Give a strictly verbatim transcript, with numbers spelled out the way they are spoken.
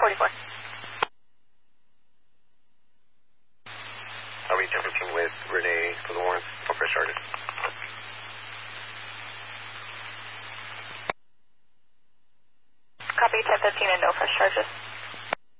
forty-four. I'll be ten fifteen with Renee for the warrants for fresh charges. Copy ten fifteen and no fresh charges.